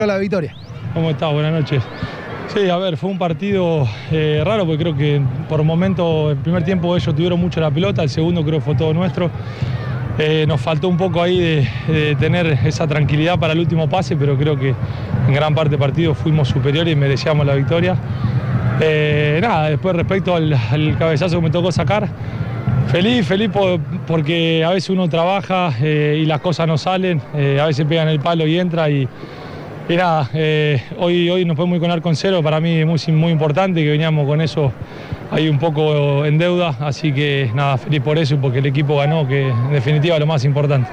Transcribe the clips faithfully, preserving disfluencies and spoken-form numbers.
La victoria. ¿Cómo estás? Buenas noches. Sí, a ver, fue un partido eh, raro porque creo que por momentos, el primer tiempo ellos tuvieron mucho la pelota, el segundo creo que fue todo nuestro. Eh, nos faltó un poco ahí de, de tener esa tranquilidad para el último pase, pero creo que en gran parte del partido fuimos superiores y merecíamos la victoria. Eh, nada, después respecto al, al cabezazo que me tocó sacar, feliz, feliz por, porque a veces uno trabaja eh, y las cosas no salen, eh, a veces pegan el palo y entra y... Y nada, eh, hoy, hoy nos podemos ir con arco en cero, para mí es muy, muy importante que veníamos con eso ahí un poco en deuda, así que nada, feliz por eso y porque el equipo ganó, que en definitiva es lo más importante.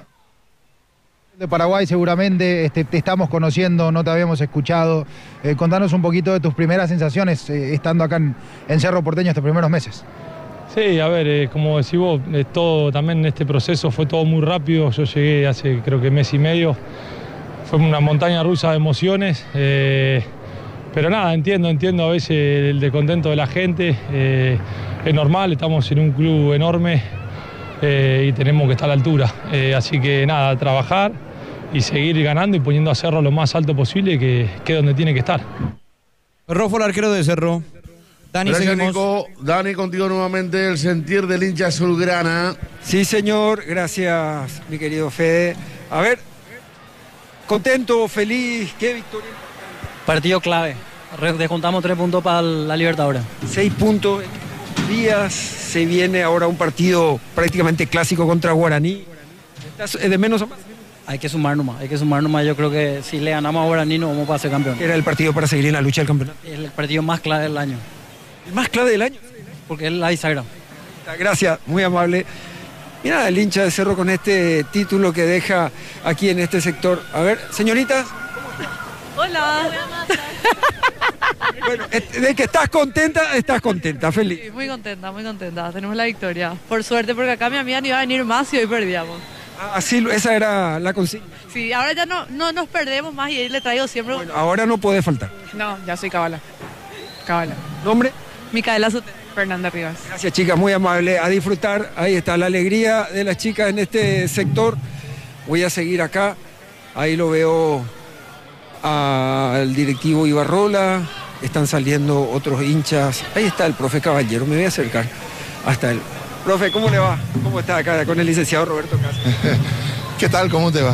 De Paraguay seguramente este, te estamos conociendo, no te habíamos escuchado, eh, contanos un poquito de tus primeras sensaciones eh, estando acá en, en Cerro Porteño estos primeros meses. Sí, a ver, eh, como decís vos, eh, todo, también este proceso fue todo muy rápido, yo llegué hace creo que mes y medio. Fue una montaña rusa de emociones, eh, pero nada, entiendo, entiendo a veces el descontento de la gente, eh, es normal, estamos en un club enorme eh, y tenemos que estar a la altura, eh, así que nada, trabajar y seguir ganando y poniendo a Cerro lo más alto posible, que, que es donde tiene que estar. Rofo, el arquero de Cerro. Dani, Gracias, seguimos. Nico. Dani, contigo nuevamente el sentir del hincha azulgrana. Sí, señor, gracias, mi querido Fede. A ver, contento, feliz, qué victoria. Partido clave. Descontamos tres puntos para la Libertadores. Seis puntos en días. Se viene ahora un partido prácticamente clásico contra Guaraní. ¿Estás de menos a más? Hay que sumar nomás, hay que sumar nomás. Yo creo que si le ganamos a Guaraní nos vamos para ser campeón. Era el partido para seguir en la lucha del campeonato. Es el partido más clave del año. ¿El más clave del año? Porque es la bisagra. Gracias, muy amable. Mira, el hincha de Cerro con este título que deja aquí en este sector. A ver, señoritas. Hola. Bueno, de que estás contenta, estás contenta, feliz. Sí, muy contenta, muy contenta. Tenemos la victoria. Por suerte, porque acá mi amiga no iba a venir más y hoy perdíamos. Así, esa era la consigna. Sí, ahora ya no, no nos perdemos más y ahí le traigo siempre. Bueno, ahora no puede faltar. No, ya soy Cabala. Cabala. ¿Nombre? Micaela Sotelo. Fernanda Rivas. Gracias, chicas, muy amable. A disfrutar. Ahí está la alegría de las chicas en este sector. Voy a seguir acá. Ahí lo veo al directivo Ibarrola. Están saliendo otros hinchas. Ahí está el profe Caballero. Me voy a acercar hasta él. Profe, ¿cómo le va? ¿Cómo está acá con el licenciado Roberto Casas? ¿Qué tal? ¿Cómo te va?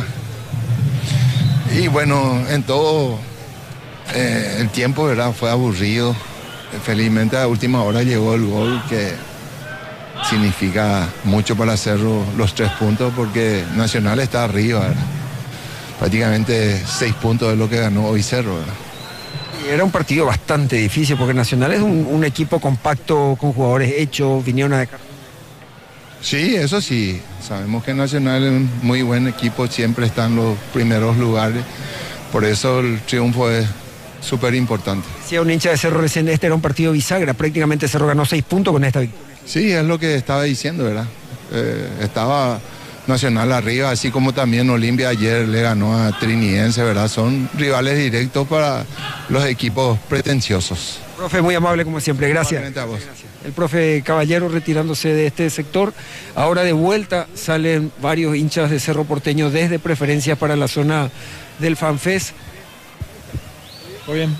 Y bueno, en todo eh, el tiempo, ¿verdad? Fue aburrido. Felizmente a última hora llegó el gol que significa mucho para Cerro los tres puntos porque Nacional está arriba, ¿verdad? Prácticamente seis puntos de lo que ganó hoy Cerro, ¿verdad? Y era un partido bastante difícil porque Nacional es un, un equipo compacto con jugadores hechos, vinieron a dejar. Sí, eso sí, sabemos que Nacional es un muy buen equipo, siempre está en los primeros lugares, por eso el triunfo es súper importante. Decía un hincha de Cerro recién, este era un partido bisagra, prácticamente Cerro ganó seis puntos con esta victoria. Sí, es lo que estaba diciendo, ¿verdad? Eh, estaba Nacional arriba, así como también Olimpia ayer le ganó a Trinidense, ¿verdad? Son rivales directos para los equipos pretenciosos. Profe, muy amable como siempre, gracias. A vos. El profe Caballero retirándose de este sector. Ahora de vuelta salen varios hinchas de Cerro Porteño desde preferencias para la zona del FanFest. Muy bien.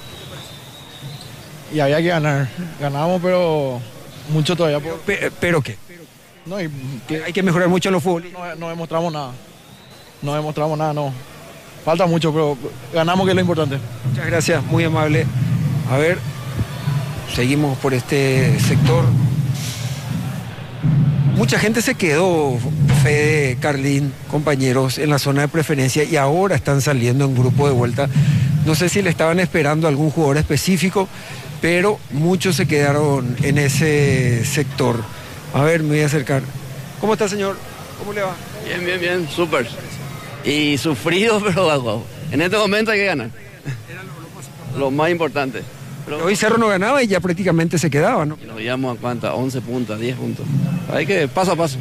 Y había que ganar. Ganamos, pero mucho todavía. Por... ¿Pero, pero qué? No, y que... Hay que mejorar mucho en los fútbol. No, no demostramos nada. No demostramos nada, no. Falta mucho, pero ganamos, que es lo importante. Muchas gracias, muy amable. A ver, seguimos por este sector. Mucha gente se quedó, Fede, Carlín, compañeros, en la zona de preferencia y ahora están saliendo en grupo de vuelta. No sé si le estaban esperando a algún jugador específico, pero muchos se quedaron en ese sector. A ver, me voy a acercar. ¿Cómo está, señor? ¿Cómo le va? Bien, bien, bien, súper. Y sufrido, pero en este momento hay que ganar. Era lo, lo, más, lo más importante. Pero hoy Cerro no ganaba y ya prácticamente se quedaba, ¿no? Y nos llevamos a cuántas, once puntos, diez puntos. Hay que paso a paso.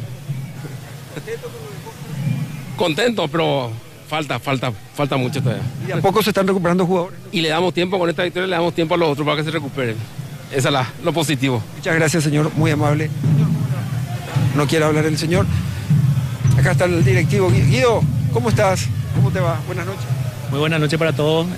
Contento, pero falta, falta, falta mucho todavía. Y a poco se están recuperando jugadores. Y le damos tiempo con esta victoria, le damos tiempo a los otros para que se recuperen. Esa es la, lo positivo. Muchas gracias, señor, muy amable. No quiere hablar el señor. Acá está el directivo. Guido, ¿cómo estás? ¿Cómo te va? Buenas noches. Muy buenas noches para todos.